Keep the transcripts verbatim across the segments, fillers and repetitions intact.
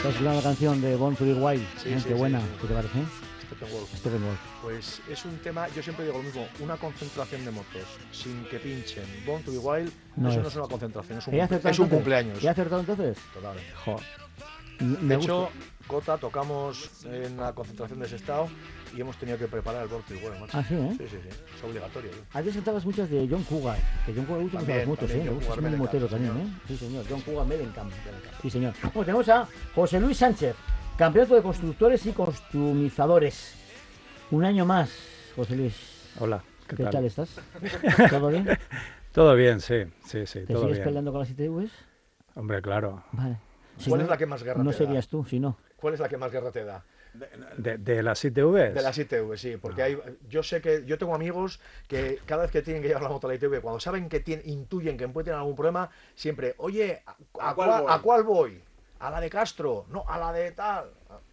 ¿Estás la canción de Born to Be Wild? Sí, ¿Eh? sí, Qué sí, buena, sí. ¿qué te parece? Steppenwolf. Steppenwolf. Pues es un tema, yo siempre digo lo mismo, una concentración de motos sin que pinchen Born to Be Wild, No eso es. no es una concentración, es un, ¿He cumple- acertado es un entonces? cumpleaños. ¿He acertado entonces? Totalmente. Joder. De Me hecho, gusta. Cota, tocamos en la concentración de ese estado y hemos tenido que preparar el Born to Be Wild, macho. Ah, sí, ¿eh? Sí, sí, sí, es obligatorio. ¿eh? Antes cantabas muchas de John Cougar, que John Cougar le gustan mucho También, las motos, también ¿eh? Le John gusta, Cougar es muy Mellencamp, motero sí, también, señor. ¿eh? Sí, señor. John Cougar Mellencamp. Sí, señor. Bueno, tenemos a José Luis Sánchez, campeonato de constructores y customizadores. Un año más, José Luis. Hola, ¿qué, ¿Qué tal? tal estás? ¿Todo bien? Todo bien, sí, sí, sí, ¿Te todo sigues bien. peleando con las I T Vs? Hombre, claro. Vale. Si ¿Cuál no, es la que más guerra no te serías da? tú, si no. ¿Cuál es la que más guerra te da? ¿De, de las I T Vs? De las I T V, sí, porque hay, yo sé que yo tengo amigos que cada vez que tienen que llevar la moto a la I T V, cuando saben que tienen, intuyen que pueden tener algún problema, siempre, oye, ¿a, a ¿A cuál cuál, voy? ¿a cuál voy? ¿A la de Castro? No, a la de tal.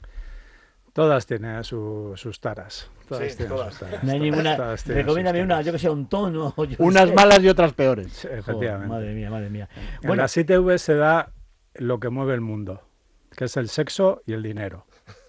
Todas tienen su- sus taras. Todas Sí, tienen todas. sus taras. No hay ninguna. Todas tienen Recomiéndame sus una, taras. yo que sé, un tono. yo qué Unas sé. malas y otras peores. Sí, Joder, efectivamente. madre mía, madre mía. En Bueno, las I T V se da lo que mueve el mundo, que es el sexo y el dinero.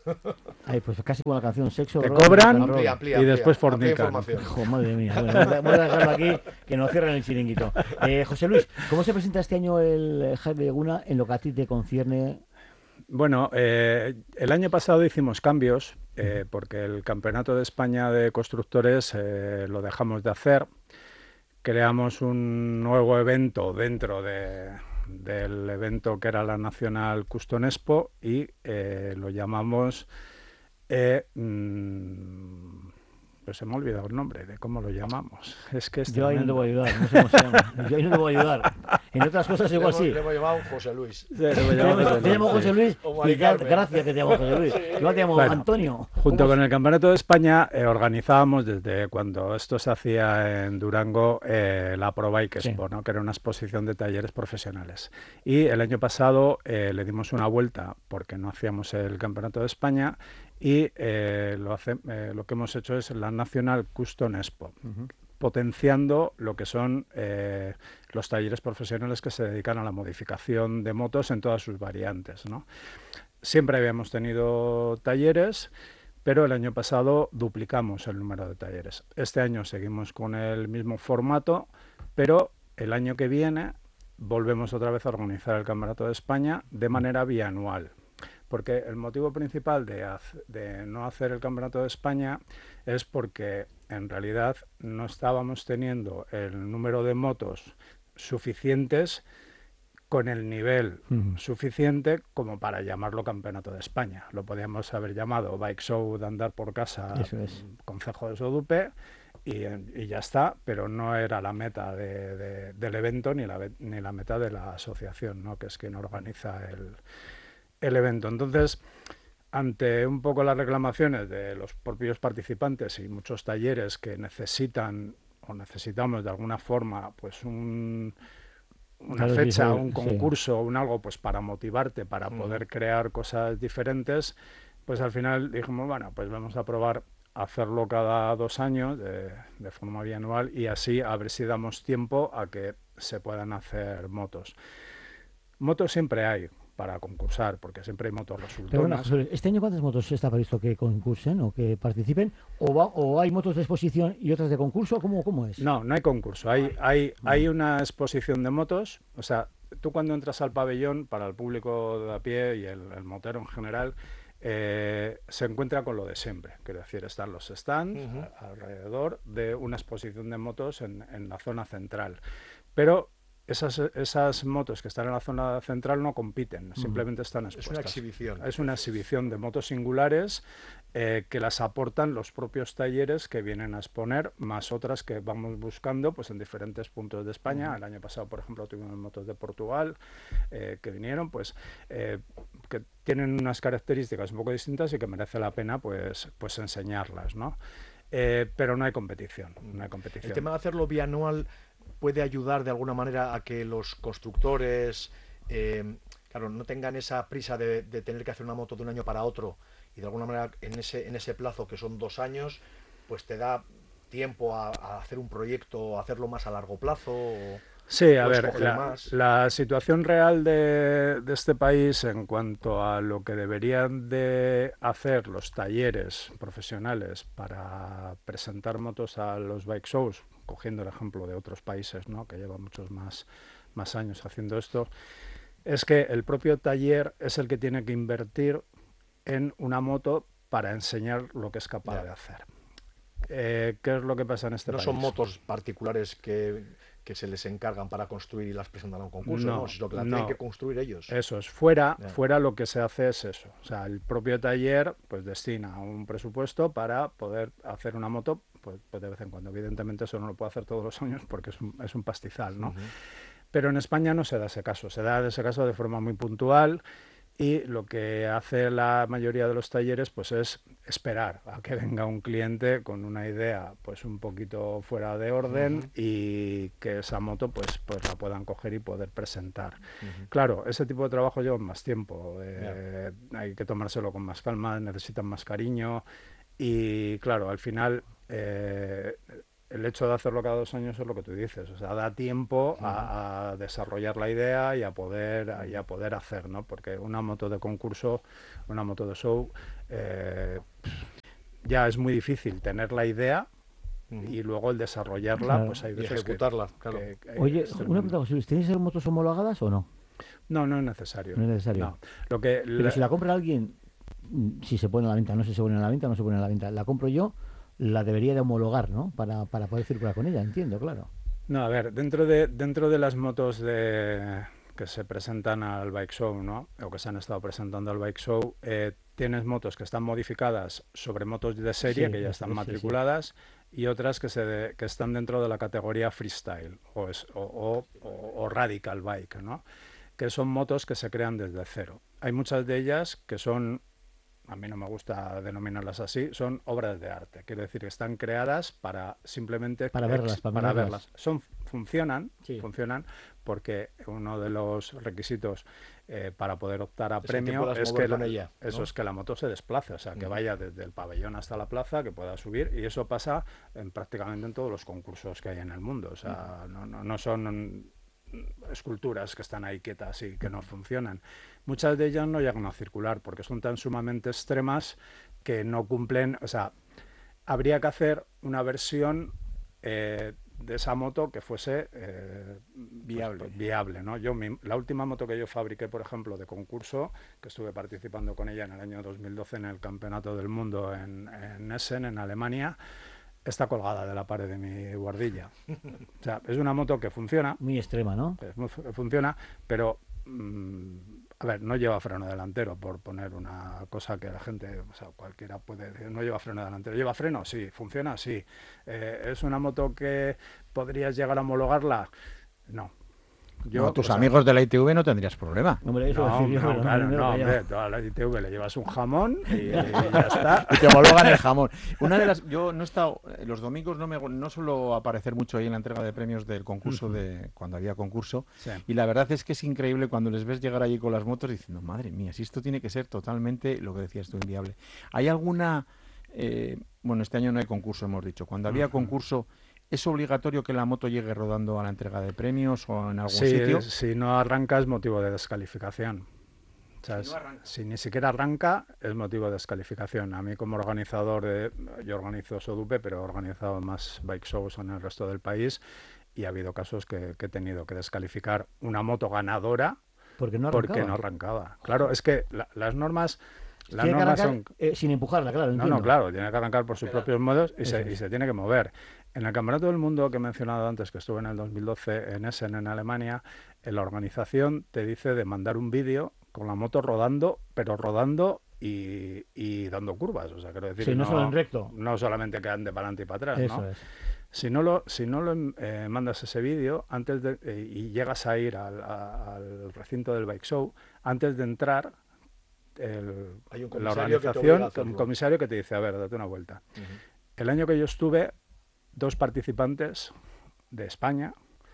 ay, pues casi como la canción Sexo. Te Drogas, cobran rock and roll. Amplía, amplía, Y amplía, después amplía fornican. información. Jo, madre mía. Bueno, voy a dejarlo aquí, que nos cierren el chiringuito. Eh, José Luis, ¿cómo se presenta este año el Jaime Laguna en lo que a ti te concierne? Bueno, eh, el año pasado hicimos cambios eh, porque el Campeonato de España de Constructores eh, lo dejamos de hacer. Creamos un nuevo evento dentro de, del evento que era la Nacional Custom Expo y eh, lo llamamos... eh, mm, pues se me ha olvidado el nombre de cómo lo llamamos. Es que es Yo ahí no te tremendo. voy a ayudar, no sé cómo se llama. Yo ahí no te voy a ayudar. En otras cosas Le igual hemos, sí. le hemos llamado José Luis. Sí, lo Te llamamos llamo, José te llamo Luis, José sí. Luis O Mari y ya, Carmen. gracias que te llamo José Luis. Yo te llamo Bueno, Antonio. Junto ¿Cómo con el Campeonato de España eh, organizábamos desde cuando esto se hacía en Durango eh, la Pro Bike Sí. Expo, ¿no? Que era una exposición de talleres profesionales. Y el año pasado eh, le dimos una vuelta porque no hacíamos el Campeonato de España y eh, lo, hace, eh, lo que hemos hecho es la National Custom Expo, Ujú. potenciando lo que son eh, los talleres profesionales que se dedican a la modificación de motos en todas sus variantes, ¿no? Siempre habíamos tenido talleres, pero el año pasado duplicamos el número de talleres. Este año seguimos con el mismo formato, pero el año que viene volvemos otra vez a organizar el Campeonato de España de manera bianual. Porque el motivo principal de, haz- de no hacer el Campeonato de España es porque en realidad no estábamos teniendo el número de motos suficientes con el nivel Ujú. suficiente como para llamarlo Campeonato de España. Lo podíamos haber llamado Bike Show de andar por casa, Eso es. Concejo de Sodupe y, y ya está, pero no era la meta de- de- del evento ni la, ve- ni la meta de la asociación, ¿no? Que es quien organiza el, el evento. Entonces, ante un poco las reclamaciones de los propios participantes y muchos talleres que necesitan o necesitamos de alguna forma pues un, una Claro, sí, fecha, sí, un sí. concurso, un algo pues para motivarte, para Mm. poder crear cosas diferentes, pues al final dijimos, bueno, pues vamos a probar hacerlo cada dos años de, de forma bianual y así a ver si damos tiempo a que se puedan hacer motos. Motos siempre hay para concursar, porque siempre hay motos Pero bueno, resultonas. José Luis, ¿este año cuántas motos está previsto que concursen o que participen? ¿O, va, o hay motos de exposición y otras de concurso? ¿Cómo, cómo es? No, no hay concurso, hay, hay, hay una exposición de motos, o sea, tú cuando entras al pabellón, para el público de a pie y el, el motero en general, eh, se encuentra con lo de siempre, quiero decir, están los stands Ujú. a- alrededor de una exposición de motos en, en la zona central, pero esas, esas motos que están en la zona central no compiten, simplemente están Es una expuestas. exhibición. Es una exhibición de motos singulares eh, que las aportan los propios talleres que vienen a exponer, más otras que vamos buscando pues en diferentes puntos de España. Ujú. El año pasado, por ejemplo, tuvimos motos de Portugal eh, que vinieron, pues eh, que tienen unas características un poco distintas y que merece la pena pues, pues enseñarlas, ¿no? Eh, pero no hay competición, no hay competición. El tema de hacerlo bianual puede ayudar de alguna manera a que los constructores, eh, claro, no tengan esa prisa de, de tener que hacer una moto de un año para otro y de alguna manera en ese, en ese plazo que son dos años, pues te da tiempo a, a hacer un proyecto, a hacerlo más a largo plazo. O... Sí, a Puedes ver, coger la, más. la situación real de, de este país en cuanto a lo que deberían de hacer los talleres profesionales para presentar motos a los bike shows, cogiendo el ejemplo de otros países, ¿no?, que llevan muchos más, más años haciendo esto, es que el propio taller es el que tiene que invertir en una moto para enseñar lo que es capaz Ya. de hacer. Eh, ¿Qué es lo que pasa en este No país? son motos particulares que, que se les encargan para construir y las presentan a un concurso, no, No, sino que las tienen no. que construir ellos. Eso es, fuera, Ya. fuera lo que se hace es eso. O sea, el propio taller pues destina un presupuesto para poder hacer una moto, pues, pues de vez en cuando. Evidentemente eso no lo puede hacer todos los años porque es un, es un pastizal, ¿no? Ujú. Pero en España no se da ese caso, se da ese caso de forma muy puntual. Y lo que hace la mayoría de los talleres pues es esperar a que venga un cliente con una idea pues un poquito fuera de orden Ujú. y que esa moto pues, pues la puedan coger y poder presentar. Ujú. Claro, ese tipo de trabajo lleva más tiempo, eh, hay que tomárselo con más calma, necesitan más cariño y claro, al final eh, el hecho de hacerlo cada dos años es lo que tú dices, o sea, da tiempo a, a desarrollar la idea y a poder a, y a poder hacer, ¿no? Porque una moto de concurso, una moto de show, eh, ya es muy difícil tener la idea Ujú. y luego el desarrollarla, Claro. pues hay Y veces que, ejecutarla, claro. que- que Oye, es una tremendo. pregunta, José Luis, ¿tenéis motos homologadas o no? No, no es necesario. No es necesario. No. Lo que Pero la- si la compra alguien, mm, si se pone a la venta, no sé si se pone a la venta o no se pone a la venta, la compro yo, la debería de homologar, ¿no? Para, para poder circular con ella, entiendo, claro. No, a ver, dentro de, dentro de las motos de, que se presentan al Bike Show, ¿no? O que se han estado presentando al Bike Show, eh, tienes motos que están modificadas sobre motos de serie, Sí, que ya eso están es, sí, sí. matriculadas, y otras que, se de- que están dentro de la categoría freestyle o, es- o- o- o- o radical bike, ¿no? Que son motos que se crean desde cero. Hay muchas de ellas que son, a mí no me gusta denominarlas así, son obras de arte. Quiero decir que están creadas para simplemente Para ex- verlas, para para mirarlas. verlas. Son, funcionan, Sí. funcionan porque uno de los requisitos eh, para poder optar a Es el que premio puedas es mover que la, con ella, eso ¿no? es que la moto se desplace, o sea, que Ujú. vaya desde el pabellón hasta la plaza, que pueda subir, y eso pasa en prácticamente en todos los concursos que hay en el mundo. O sea, no, no, no son esculturas que están ahí quietas y que no funcionan. Muchas de ellas no llegan a circular porque son tan sumamente extremas que no cumplen, o sea, habría que hacer una versión eh, de esa moto que fuese eh, Viable. pues, viable, ¿no? Yo, mi- la última moto que yo fabriqué, por ejemplo, de concurso, que estuve participando con ella en el año dos mil doce en el Campeonato del Mundo en, en Essen, en Alemania, está colgada de la pared de mi guardilla. O sea, es una moto que funciona, Muy extrema, ¿no? es muy- funciona, pero mm, a ver, no lleva freno delantero, por poner una cosa que la gente, o sea, cualquiera puede decir, no lleva freno delantero. ¿Lleva freno? Sí. ¿Funciona? Sí. Eh, ¿es una moto que podrías llegar a homologarla? No. Yo, No, tus o sea, amigos de la I T V no tendrías problema. Hombre, eso no, iba a decir yo, no, pero claro, me lo no, callaba. hombre, toda la I T V le llevas un jamón y, y ya está. Y te homologan el jamón. Una de las, yo no he estado, eh, los domingos no me no suelo aparecer mucho ahí en la entrega de premios del concurso Ujú. de cuando había concurso. Sí. Y la verdad es que es increíble cuando les ves llegar allí con las motos diciendo, madre mía, si esto tiene que ser totalmente lo que decías tú, inviable. ¿Hay alguna, eh, bueno, este año no hay concurso, hemos dicho. Cuando había Ujú. concurso, ¿es obligatorio que la moto llegue rodando a la entrega de premios o en algún Sí, sitio? si no arranca es motivo de descalificación. O sea, Si no arranca. si ni siquiera arranca es motivo de descalificación. A mí como organizador, de, yo organizo Sodupe, pero he organizado más bike shows en el resto del país y ha habido casos que, que he tenido que descalificar una moto ganadora Porque no porque arrancaba. no arrancaba. Claro, es que la- las normas, las Tiene que normas arrancar son... eh, sin empujarla, claro, No, entiendo. no, claro, tiene que arrancar por sus propios modos y se, Eso es. y se tiene que mover. En el Campeonato del Mundo que he mencionado antes, que estuve en el dos mil doce en Essen, en Alemania, en la organización te dice de mandar un vídeo con la moto rodando, pero rodando y, y dando curvas. O sea, quiero decir, Sí, que no solo en recto. no solamente que ande para adelante y para atrás, Eso ¿no? es. Si no lo, si no lo eh, mandas ese vídeo antes de, eh, y llegas a ir al, a- al recinto del bike show, antes de entrar, el- Hay un la comisario que te obliga a organización, hacerlo. un comisario que te dice, a ver, date una vuelta. Ujú. El año que yo estuve, dos participantes de España,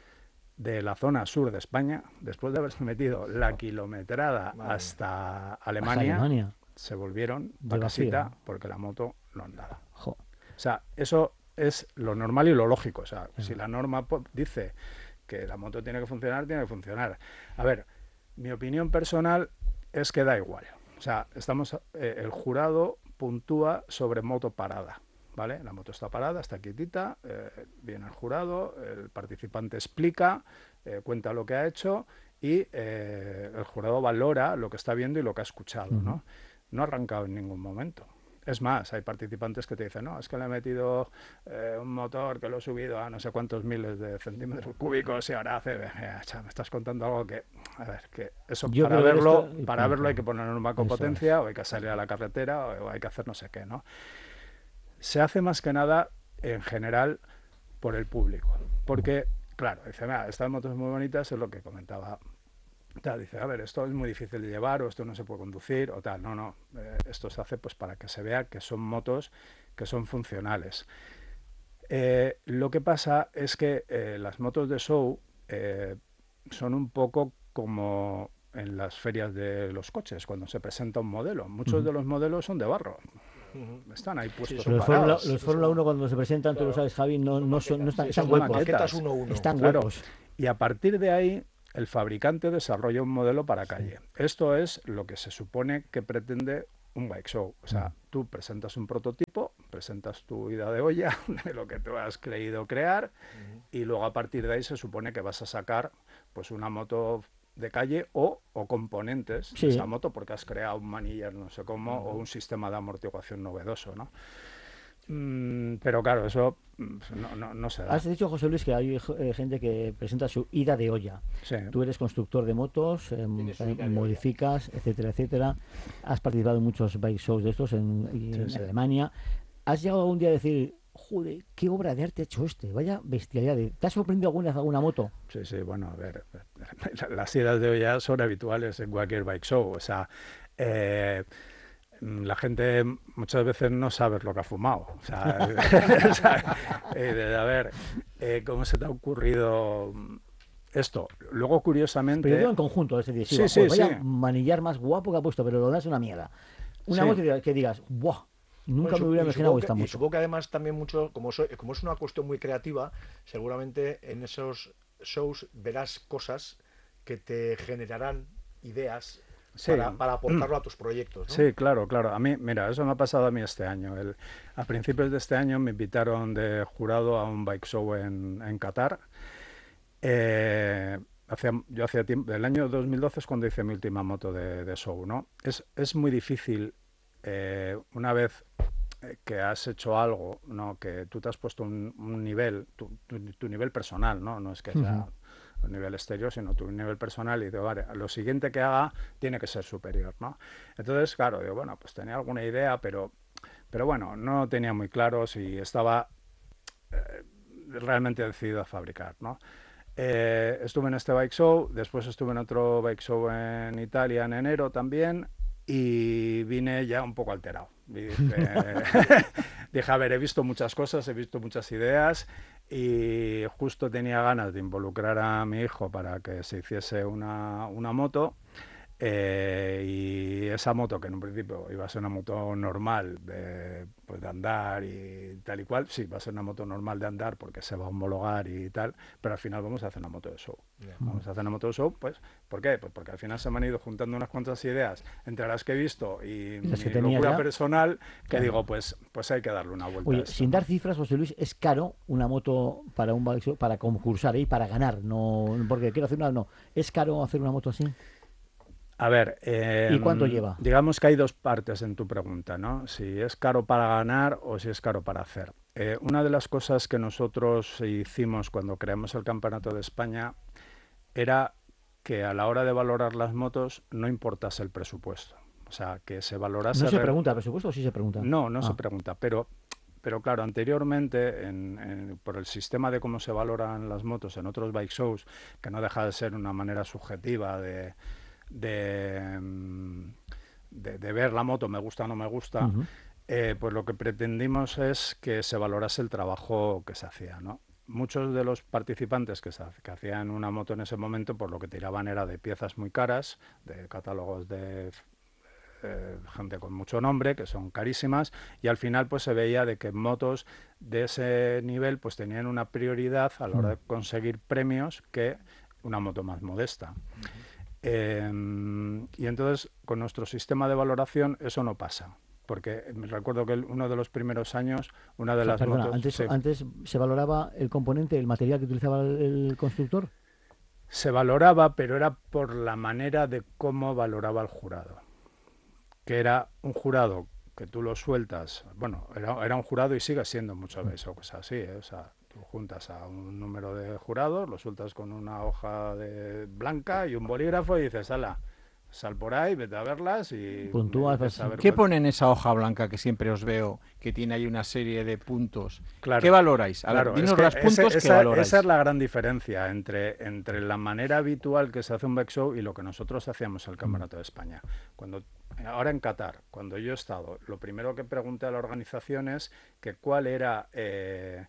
de la zona sur de España, después de haberse metido la kilometrada Madre mía. hasta Hasta Alemania, Alemania. se volvieron De a casita vacío. porque la moto no andaba. Jo. O sea, eso es lo normal y lo lógico. O sea, Ajá. si la norma po- dice que la moto tiene que funcionar, tiene que funcionar. A ver, mi opinión personal es que da igual. O sea, estamos, eh, el jurado puntúa sobre moto parada, ¿vale? La moto está parada, está quietita, eh, viene el jurado, el participante explica, eh, cuenta lo que ha hecho y eh, el jurado valora lo que está viendo y lo que ha escuchado, ¿no? No ha arrancado en ningún momento. Es más, hay participantes que te dicen, no, es que le he metido eh, un motor que lo he subido a no sé cuántos miles de centímetros cúbicos y ahora hace, eh, cha, me estás contando algo que, a ver, que eso Yo para creo que verlo, esto- para verlo hay que poner un banco Eso potencia o hay que salir a la carretera o, o hay que hacer no sé qué, ¿no? Se hace más que nada, en general, por el público. Porque, claro, dice, mira, estas motos muy bonitas, es lo que comentaba. Tal, dice, a ver, esto es muy difícil de llevar o esto no se puede conducir o tal. No, no, eh, esto se hace pues para que se vea que son motos que son funcionales. Eh, lo que pasa es que eh, las motos de show eh, son un poco como en las ferias de los coches, cuando se presenta un modelo. Muchos Ujú. de los modelos son de barro. Ujú. Están ahí puestos son Los parados. Fórmula, los Son- Fórmula uno cuando se presentan, tú lo claro, sabes, Javi, no, son no, son, no maquetas. están, Sí, están son huecos. maquetas. maquetas uno a uno. Están Claro. huecos. Y a partir de ahí, el fabricante desarrolla un modelo para calle. Esto es lo que se supone que pretende un bike show. O sea, tú presentas un prototipo, presentas tu ida de olla de lo que tú has creído crear y luego a partir de ahí se supone que vas a sacar pues una moto de calle o, o componentes Sí. de esa moto porque has creado un manillar no sé cómo o un sistema de amortiguación novedoso, ¿no? Mm, pero claro, eso mm, no, no, no se da. Has dicho, José Luis, que hay eh, gente que presenta su ida de olla. Sí. Tú eres constructor de motos, eh, Tienes su también ida de modificas, etcétera, etcétera. Has participado en muchos bike shows de estos en, y Sí, en sí. Alemania. ¿Has llegado un día a decir, joder, qué obra de arte ha hecho este? Vaya bestialidad. ¿Te ha sorprendido alguna vez alguna moto? Sí, sí, bueno, a ver, las idas de olla son habituales en cualquier bike show, o sea, eh, la gente muchas veces no sabe lo que ha fumado, o sea, o sea, eh, de, a ver, eh, ¿cómo se te ha ocurrido esto? Luego, curiosamente... Pero yo digo en conjunto, es decir, Sí, digo, sí, joder, vaya sí. manillar más guapo que ha puesto, pero lo das una mierda. Una Sí. moto que, que digas, ¡buah! Nunca Bueno, me hubiera y imaginado supongo esta que, y moto. supongo que además también mucho, como, so- como es una cuestión muy creativa, seguramente en esos shows verás cosas que te generarán ideas Sí. para, para aportarlo a tus proyectos, ¿no? Sí, claro, claro. A mí, mira, eso me ha pasado a mí este año. El, a principios de este año me invitaron de jurado a un bike show en, en Qatar. Eh, hacía, yo hacía tiempo, el año dos mil doce es cuando hice mi última moto de, de show, ¿no? Es, es muy difícil, eh, una vez eh, que has hecho algo, ¿no? Que tú te has puesto un, un nivel, tu, tu, tu nivel personal, ¿no? No es que sea... Ujú. un nivel exterior, sino tu nivel personal y digo, vale, lo siguiente que haga tiene que ser superior, ¿no? Entonces, claro, digo, bueno, pues tenía alguna idea, pero, pero bueno, no tenía muy claro si estaba eh, realmente decidido a fabricar, ¿no? Eh, estuve en este bike show, después estuve en otro bike show en Italia en enero también y vine ya un poco alterado. Y dije, dije, a ver, he visto muchas cosas, he visto muchas ideas y justo tenía ganas de involucrar a mi hijo para que se hiciese una, una moto. Eh, y esa moto, que en un principio iba a ser una moto normal de, pues de andar y tal y cual, sí, va a ser una moto normal de andar porque se va a homologar y tal, pero al final vamos a hacer una moto de show. Ya. Vamos a hacer una moto de show, pues, ¿por qué? Pues porque al final se me han ido juntando unas cuantas ideas entre las que he visto y las que mi tenías locura ya. personal, que Claro. digo, pues, pues hay que darle una vuelta a Oye, esto, sin ¿no? dar cifras, José Luis, es caro una moto para un bike show, para concursar ¿eh? y para ganar, no porque quiero hacer una, no. ¿Es caro hacer una moto así? A ver, eh, ¿Y cuánto lleva? digamos que hay dos partes en tu pregunta, ¿no? Si es caro para ganar o si es caro para hacer. Eh, una de las cosas que nosotros hicimos cuando creamos el Campeonato de España era que a la hora de valorar las motos no importase el presupuesto. O sea, que se valorase... ¿No se re- pregunta presupuesto o sí se pregunta? No, no Ah. se pregunta, pero... Pero claro, anteriormente, en, en, por el sistema de cómo se valoran las motos en otros bike shows, que no deja de ser una manera subjetiva de, de, mm, de, de ver la moto, me gusta o no me gusta, Ujú. eh, pues lo que pretendimos es que se valorase el trabajo que se hacía, ¿no? Muchos de los participantes que, se, que hacían una moto en ese momento, por lo que tiraban era de piezas muy caras, de catálogos de eh, gente con mucho nombre, que son carísimas, y al final pues se veía de que motos de ese nivel pues tenían una prioridad a la hora de conseguir premios que una moto más modesta. Uh-huh. eh, y entonces con nuestro sistema de valoración eso no pasa. Porque me recuerdo que el, uno de los primeros años, una de o sea, las perdona, motos... Antes, sí. antes se valoraba el componente, el material que utilizaba el, el constructor. Se valoraba, pero era por la manera de cómo valoraba el jurado. Que era un jurado que tú lo sueltas, bueno, era, era un jurado y sigue siendo muchas veces o cosas así, ¿eh? O sea, tú juntas a un número de jurados, lo sueltas con una hoja de blanca y un bolígrafo y dices, ala, sal por ahí, vete a verlas y... Puntúa. ¿Qué pone en esa hoja blanca que siempre os veo, que tiene ahí una serie de puntos? Claro, ¿Qué valoráis? A claro, ver, dinos es que los puntos ese, que esa, valoráis. Esa es la gran diferencia entre, entre la manera habitual que se hace un bike show y lo que nosotros hacíamos en el Campeonato de España. Cuando, ahora en Qatar, cuando yo he estado, lo primero que pregunté a la organización es que cuál era... Eh,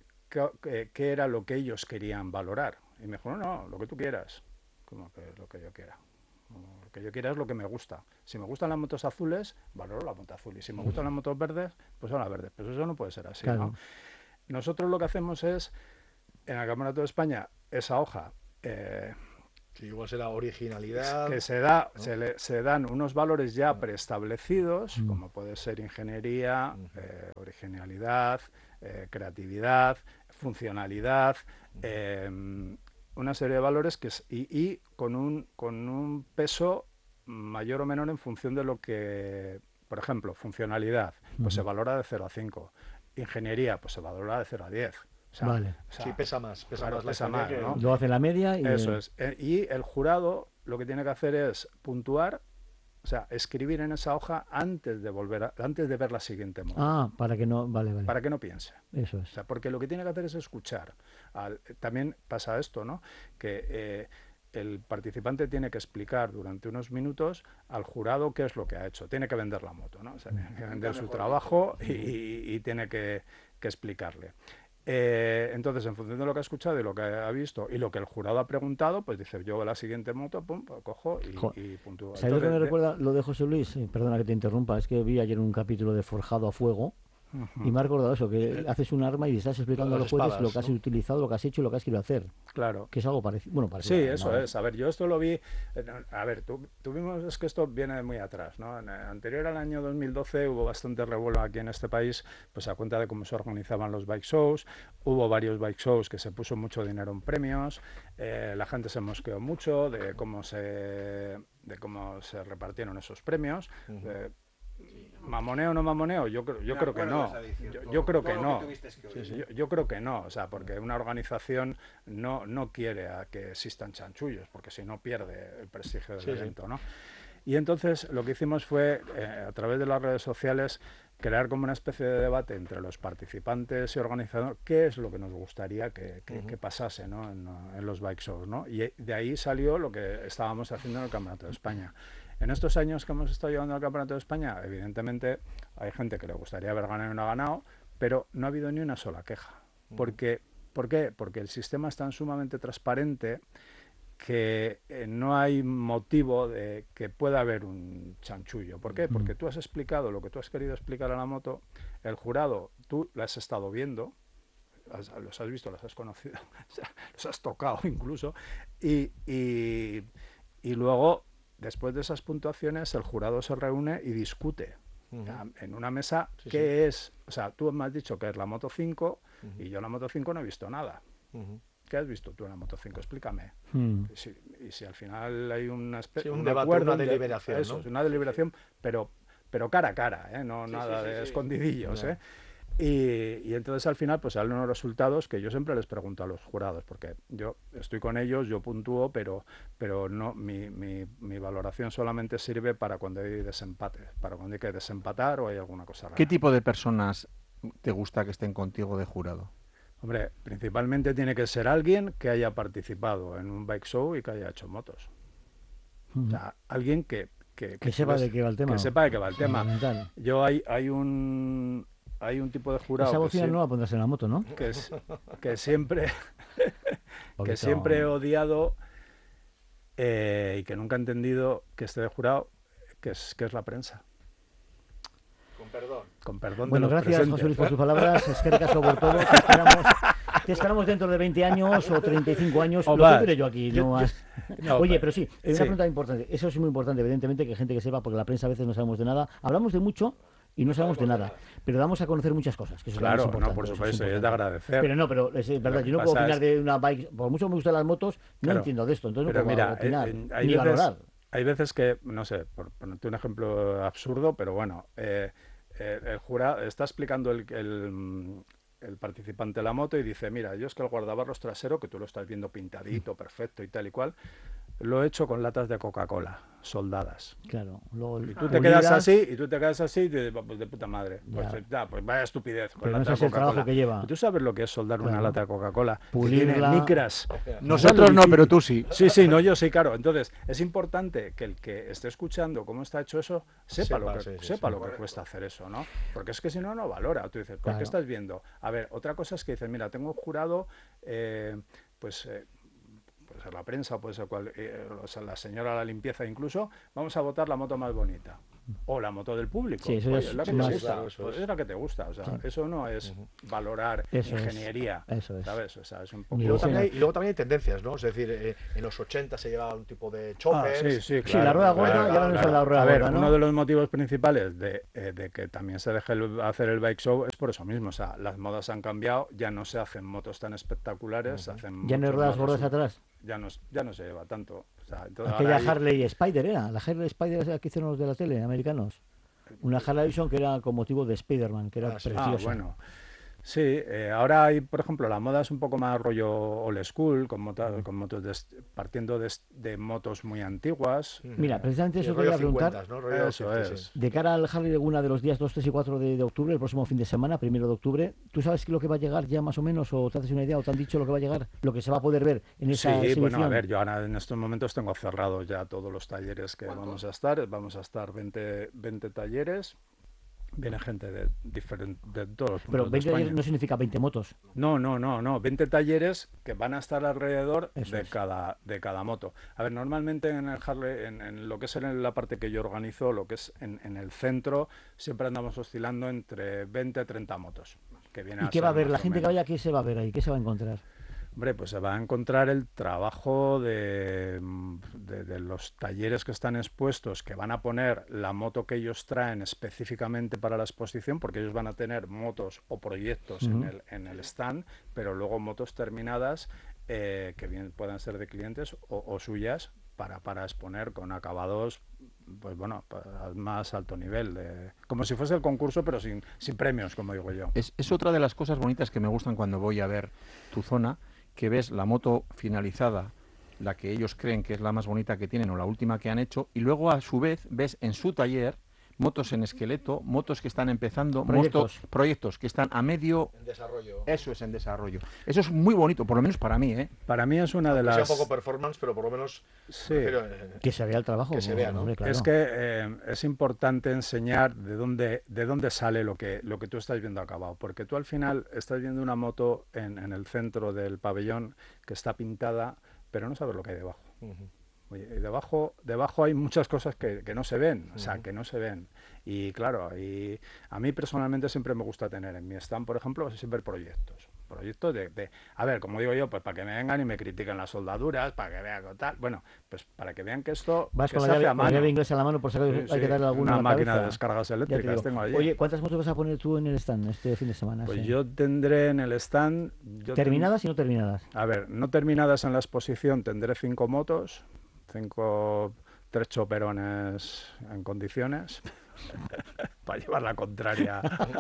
qué, qué era lo que ellos querían valorar. Y me dijo, no, no, lo que tú quieras. Como que lo que yo quiera. Lo que yo quiera es lo que me gusta. Si me gustan las motos azules, valoro la moto azul. Y si me gustan las motos verdes, pues son las verdes. Pero eso no puede ser así, claro. ¿no? Nosotros lo que hacemos es, en el Campeonato de España, esa hoja... Eh, sí, igual será originalidad. Que se, da, ¿no? se, le, se dan unos valores ya preestablecidos, mm. como puede ser ingeniería, mm. eh, originalidad, eh, creatividad, funcionalidad... Mm. Eh, una serie de valores que es, y, y con un con un peso mayor o menor en función de lo que, por ejemplo, funcionalidad, pues uh-huh. se valora de cero a cinco, ingeniería, pues se valora de cero a diez. O sea, vale. O sea, sí, pesa más, pesa claro, más, la pesa más, que... ¿no? Lo hace la media y... Eso es. Y el jurado lo que tiene que hacer es puntuar, o sea, escribir en esa hoja antes de volver a, antes de ver la siguiente moto. Ah, para que no, vale, vale. Para que no piense. Eso es. O sea, porque lo que tiene que hacer es escuchar. Al, también pasa esto, ¿no? Que eh, el participante tiene que explicar durante unos minutos al jurado qué es lo que ha hecho. Tiene que vender la moto, ¿no? O sea, tiene que vender su trabajo y, y, y tiene que, que explicarle. Eh, entonces, en función de lo que ha escuchado y lo que ha visto y lo que el jurado ha preguntado, pues dice, yo la siguiente moto, pum, pues cojo y, y puntúo. ¿Sabes lo que me recuerda lo de José Luis? Eh, perdona que te interrumpa, es que vi ayer un capítulo de Forjado a Fuego. Uh-huh. Y me ha recordado eso, que sí. haces un arma y estás explicando a los jueces lo que has ¿no? utilizado, lo que has hecho y lo que has querido hacer. Claro. Que es algo parecido. Bueno, parecido. Sí, eso no, es. A ver, yo esto lo vi... A ver, tu, tuvimos... Es que esto viene de muy atrás, ¿no? En el anterior al año dos mil doce hubo bastante revuelo aquí en este país, pues a cuenta de cómo se organizaban los bike shows. Hubo varios bike shows que se puso mucho dinero en premios. Eh, la gente se mosqueó mucho de cómo se, de cómo se repartieron esos premios. Uh-huh. Eh, ¿Mamoneo o no mamoneo? Yo creo, yo creo que no. Yo, yo creo que no. Yo, yo creo que no, o sea, porque una organización no, no quiere a que existan chanchullos, porque si no pierde el prestigio del sí, evento, sí. ¿no? Y entonces lo que hicimos fue, eh, a través de las redes sociales, crear como una especie de debate entre los participantes y organizadores, qué es lo que nos gustaría que, que, uh-huh. que pasase, ¿no? en, en los bike shows, ¿no? Y de ahí salió lo que estábamos haciendo en el Campeonato de España. En estos años que hemos estado llevando al Campeonato de España, evidentemente hay gente que le gustaría haber ganado y no ha ganado, pero no ha habido ni una sola queja. Porque, ¿por qué? Porque el sistema es tan sumamente transparente que eh, no hay motivo de que pueda haber un chanchullo. ¿Por qué? Porque tú has explicado lo que tú has querido explicar a la moto, el jurado, tú la has estado viendo, has, los has visto, los has conocido, los has tocado incluso, y, y, y luego... Después de esas puntuaciones, el jurado se reúne y discute uh-huh. en una mesa sí, qué sí. es. O sea, tú me has dicho que es la Moto cinco uh-huh. y yo en la Moto cinco no he visto nada. Uh-huh. ¿Qué has visto tú en la Moto cinco? Explícame. Uh-huh. Y, si, y si al final hay una especie sí, un un debate, acuerdo, una deliberación. De, eso, ¿no? una deliberación, pero, pero cara a cara, ¿eh? No sí, nada sí, sí, de sí. escondidillos. Sí. ¿eh? Y, y entonces al final pues salen unos resultados que yo siempre les pregunto a los jurados, porque yo estoy con ellos, yo puntúo, pero, pero no mi, mi, mi valoración solamente sirve para cuando hay desempate, para cuando hay que desempatar o hay alguna cosa rara. ¿Qué tipo de personas te gusta que estén contigo de jurado? Hombre, principalmente tiene que ser alguien que haya participado en un bike show y que haya hecho motos. Uh-huh. O sea, alguien que... Que, que, que sepa de qué va el tema. Que sepa de qué va el tema. Yo hay, hay un... Hay un tipo de jurado esa bocina que no la pondrás en la moto, ¿no? Que, es, que siempre que siempre he odiado eh, y que nunca he entendido que esté de jurado, que es, que es la prensa. Con perdón. Con perdón Bueno, de los gracias, presentes. José Luis, por sus palabras. Es que recasco por todo. Te esperamos, te esperamos dentro de veinte años o treinta y cinco años. O lo más. que diré yo aquí. Yo- no yo- has- no, Oye, pero- pero sí, una sí. pregunta importante. Eso es muy importante, evidentemente, que hay gente que sepa, porque la prensa a veces no sabemos de nada. Hablamos de mucho y no sabemos de nada. Pero damos a conocer muchas cosas. Que eso es lo más Claro, importante, no, por eso es supuesto, y es de importante. agradecer. Pero no, pero es verdad, Lo que yo no puedo pasa opinar es- de una bike. Por mucho que me gustan las motos, no Claro. entiendo de esto. Entonces Pero no puedo mira, opinar eh, eh, hay ni veces- valorar. Hay veces que, no sé, por ponerte un ejemplo absurdo, pero bueno, eh, eh, el jurado está explicando el, el, el participante de la moto y dice, mira, yo es que el guardabarros trasero, que tú lo estás viendo pintadito, perfecto y tal y cual, lo he hecho con latas de Coca-Cola, soldadas. Claro. Luego, Y tú te quedas así, y tú te quedas así, y dices, pues de puta madre. Pues, Ya. eh, ya, pues vaya estupidez. Con Pero no lata de sabes el trabajo Coca-Cola. que lleva. ¿Tú sabes lo que es soldar una Claro. lata de Coca-Cola? Que Pulirla. tiene micras. Nosotros no, pero tú sí. Sí, sí, no, yo sí, claro. Entonces, es importante que el que esté escuchando cómo está hecho eso, sepa, Sepa, lo que, sí, sí, sepa sí, lo que correcto. cuesta hacer eso, ¿no? Porque es que si no, no valora. Tú dices, ¿por Claro. qué estás viendo? A ver, otra cosa es que dices, mira, tengo un jurado, eh, pues... eh, puede ser la prensa, puede ser cual, eh, o sea, la señora de la limpieza incluso, vamos a votar la moto más bonita. O la moto del público. Sí, eso Oye, es es la que más- te gusta. Claro, eso Pues es. es la que te gusta. O sea, Sí. eso no es valorar Eso es. ingeniería. Eso es. ¿Sabes? O sea, es un Ni poco... Y luego, Sí. también hay, y luego también hay tendencias, ¿no? Es decir, eh, en los ochenta se llevaba un tipo de Ah, choppers. sí, sí, Sí, claro, la rueda gorda, claro, ya no claro. es la rueda A ver, gorda, ¿no? uno de los motivos principales de, eh, de que también se deje el- hacer el bike show es por eso mismo. O sea, las modas han cambiado, ya no se hacen motos tan espectaculares, se hacen Ya no hay muchos ruedas motos- gordas atrás. Ya no, ya no se lleva tanto. O sea, entonces Aquella ahora hay- Harley Spider era, la Harley Spider esa que hicieron los de la tele, americanos. Una Harley Davidson que era con motivo de Spider-Man, que era Ah, sí. Ah, preciosa. bueno. Sí, eh, ahora hay, por ejemplo, la moda es un poco más rollo old school, con, mota- con motos de est- partiendo de, est- de motos muy antiguas. Mira, precisamente Sí, eso rollo quería preguntar. cincuentas, ¿no? Rollo Eso cincuenta, es. sí. De cara al Harley Laguna de los días dos, tres y cuatro de, de octubre, el próximo fin de semana, primero de octubre, ¿tú sabes qué es lo que va a llegar ya más o menos? ¿O te haces una idea? ¿O te han dicho lo que va a llegar? Lo que se va a poder ver en Sí, esa bueno, a exhibición. ver, yo ahora en estos momentos tengo cerrados ya todos los talleres que vamos a estar. Vamos a estar veinte, veinte talleres. Viene gente de diferentes, de todos los Pero puntos de veinte España. años no significa veinte motos. No, no, no, no. veinte talleres que van a estar alrededor Eso de es. cada, de cada moto. A ver, normalmente en el Harley, en, en lo que es en la parte que yo organizo, lo que es en, en el centro, siempre andamos oscilando entre veinte a treinta motos. Que viene ¿Y a qué va a ser ver? más La o gente que menos. vaya, ¿qué se va a ver ahí? ¿Qué se va a encontrar? Hombre, pues se va a encontrar el trabajo de, de, de los talleres que están expuestos, que van a poner la moto que ellos traen específicamente para la exposición, porque ellos van a tener motos o proyectos en, Ujú. el, en el stand, pero luego motos terminadas eh, que bien puedan ser de clientes o, o suyas para, para exponer con acabados, pues bueno, pa- al más alto nivel, de, como si fuese el concurso, pero sin, sin premios, como digo yo. Es, es otra de las cosas bonitas que me gustan cuando voy a ver tu zona, que ves la moto finalizada, la que ellos creen que es la más bonita que tienen o la última que han hecho, y luego a su vez ves en su taller motos en esqueleto, motos que están empezando, Proyectos. motos- proyectos que están a medio... En desarrollo. Eso es en desarrollo. Eso es muy bonito, por lo menos para mí, ¿eh? Para mí es una de Que las... sea un poco performance, pero por lo menos. Sí. prefiero, eh, Que se vea el trabajo. Que se vea, ¿no? hombre, claro. Es que eh, es importante enseñar de dónde, de dónde sale lo que, lo que tú estás viendo acabado, porque tú al final estás viendo una moto en, en el centro del pabellón que está pintada, pero no sabes lo que hay debajo. ujú. Oye, y debajo, debajo hay muchas cosas que, que no se ven, o sea, Ujú. que no se ven. Y claro, y a mí personalmente siempre me gusta tener en mi stand, por ejemplo, siempre proyectos. Proyectos de, de, a ver, como digo yo, pues para que me vengan y me critiquen las soldaduras, para que vean que tal. Bueno, pues para que vean que esto Vas que con se la hace llave, a con la mano. llave inglesa en la mano por si acaso Sí, hay sí, que darle alguna una a la máquina de cabeza. descargas Ya te eléctricas digo. tengo allí. Oye, ¿cuántas motos vas a poner tú en el stand este fin de semana? Pues Sí. yo tendré en el stand... yo ten- ¿Terminadas y no terminadas? A ver, no terminadas en la exposición tendré cinco motos, cinco, tres choperones en condiciones, para llevar la contraria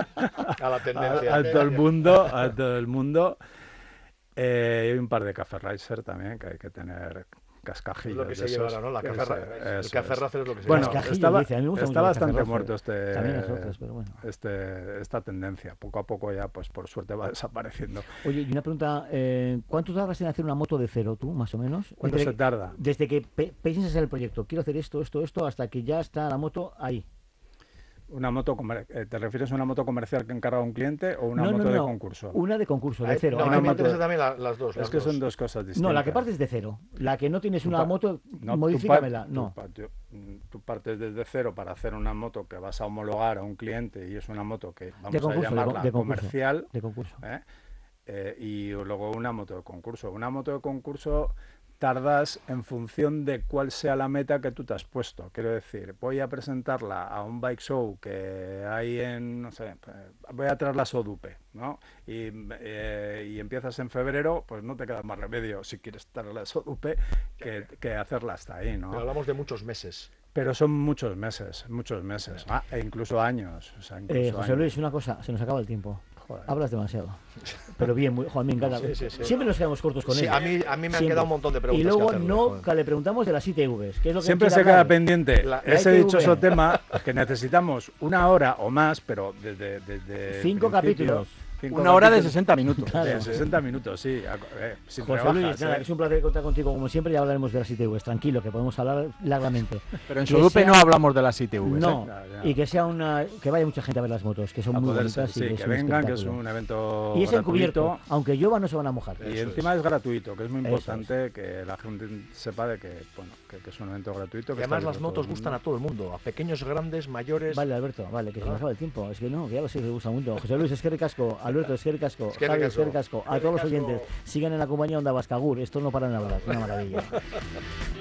A la a, tendencia. a todo el mundo, a todo el mundo. Eh, y un par de Café Racer también, que hay que tener cascajillos. Es lo que se de lleva esos. ahora, ¿no? La Eso- Café Racer. El eso Café es. Racer es lo que se Bueno, lleva. Cascajillos, estaba, dice, a mí me gusta está mucho el Café bastante Racer. muerto este, También las otras, pero bueno. este, esta tendencia. Poco a poco ya, pues por suerte va desapareciendo. Oye, y una pregunta, eh, ¿cuánto tardas en hacer una moto de cero tú, más o menos? ¿Cuánto Desde se que- tarda? Desde que pe- piensas en el proyecto, quiero hacer esto, esto, esto, hasta que ya está la moto ahí. Una moto comer- eh, ¿Te refieres a una moto comercial que encarga un cliente o una no, moto no, de no, concurso? Una de concurso, de Ahí- cero. no, Hay a que mí me moto- interesan también la- las dos. Es las que dos. son dos cosas distintas. No, la que partes de cero. La que no tienes Tú una pa- moto, No, tú modifícamela. pa- No. Tú, pa- tú- tú partes desde cero para hacer una moto que vas a homologar a un cliente y es una moto que vamos De concurso, a de llamarla con- de concurso. comercial. De concurso. ¿eh? Eh, y luego una moto de concurso. Una moto de concurso tardas en función de cuál sea la meta que tú te has puesto. Quiero decir, voy a presentarla a un bike show que hay en, no sé, voy a traerla a Sodupe, ¿no? Y, eh, y empiezas en febrero, pues no te queda más remedio si quieres traerla a Sodupe que, que hacerla hasta ahí, ¿no? Pero hablamos de muchos meses. Pero son muchos meses, muchos meses, ah, e incluso años. O sea, incluso Eh, José años. Luis, una cosa, se nos acaba el tiempo. Joder. Hablas demasiado. Pero bien, muy, joder, me encanta. Sí, sí, sí. Siempre nos quedamos cortos con Sí, él. a mí, a mí me han Siempre. quedado un montón de preguntas. Y luego que hacerle, no joder. que le preguntamos de las I T Vs, que es lo que Siempre quiere se queda hablar. pendiente La- ese la I T V. dichoso tema que necesitamos una hora o más, pero desde, desde Cinco principio, capítulos. cinco Una hora de capítulos sesenta minutos. Claro. de sesenta minutos, sí. a- eh, sin José rebajas, Luis, nada, eh. es un placer contar contigo como siempre y hablaremos de las I T Vs. Tranquilo, que podemos hablar largamente. Pero en Que Sodupe sea- no hablamos de las I T Vs. No, ¿eh? Ya, ya. y que sea una que vaya mucha gente a ver las motos, que son A muy poder bonitas ser, y sí, que que es un vengan, que es espectáculo. un evento Y es encubierto, gratuito. aunque llueva no se van a mojar. Y Eso encima es. gratuito, que es muy Eso importante que la gente sepa de que, bueno, que, que es un evento gratuito. Y Que además está las abierto a motos todo el gustan a mundo. todo el mundo, a pequeños, grandes, mayores. Vale, Alberto, vale, que se nos Ah. acaba el tiempo. Es que no, que ya lo sé que gusta mucho. José Luis, es que ricasco. Alberto, es que ricasco. Es que Javi, es ricasco. que ricasco. A todos los oyentes, sigan en la compañía Onda Vascagur. Esto no para de hablar, es una maravilla.